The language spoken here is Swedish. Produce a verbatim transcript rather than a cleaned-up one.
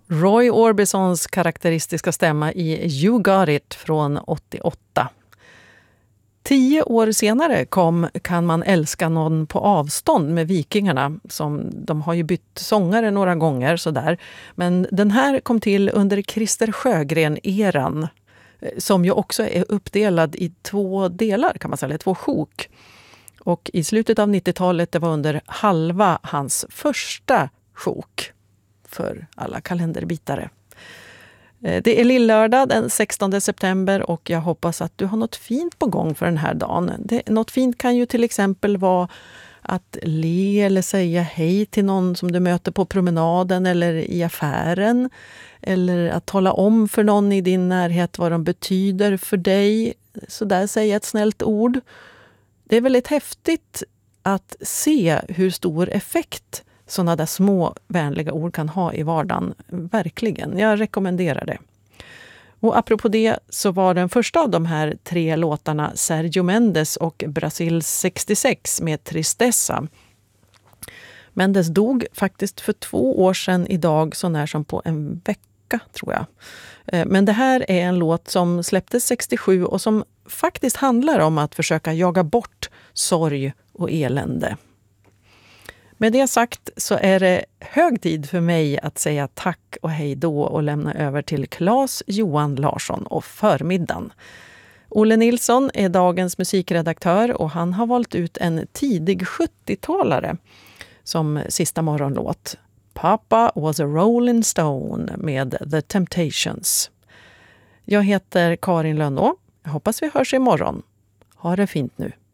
Roy Orbisons karaktäristiska stämma i You Got It från åttioåtta. Tio år senare kom Kan man älska någon på avstånd med Vikingarna. Som, de har ju bytt sångare några gånger sådär. Men den här kom till under Christer Sjögren-eran. Som ju också är uppdelad i två delar kan man säga, två sjok. Och i slutet av nittiotalet, det var under halva hans första sjok för alla kalenderbitare. Det är lillördag den sextonde september och jag hoppas att du har något fint på gång för den här dagen. Det, något fint kan ju till exempel vara att le eller säga hej till någon som du möter på promenaden eller i affären. Eller att tala om för någon i din närhet vad de betyder för dig. Så där säga ett snällt ord. Det är väldigt häftigt att se hur stor effekt sådana där små vänliga ord kan ha i vardagen. Verkligen, jag rekommenderar det. Och apropå det så var den första av de här tre låtarna Sergio Mendes och Brasil sextiosex med Tristessa. Mendes dog faktiskt för två år sedan idag, så när som på en vecka tror jag. Men det här är en låt som släpptes sextiosju och som faktiskt handlar om att försöka jaga bort sorg och elände. Med det sagt så är det hög tid för mig att säga tack och hej då och lämna över till Claes Johan Larsson och förmiddagen. Olle Nilsson är dagens musikredaktör och han har valt ut en tidig sjuttiotalare som sista morgonlåt. Papa was a rolling stone med The Temptations. Jag heter Karin Lönnå. Jag hoppas vi hörs imorgon. Ha det fint nu.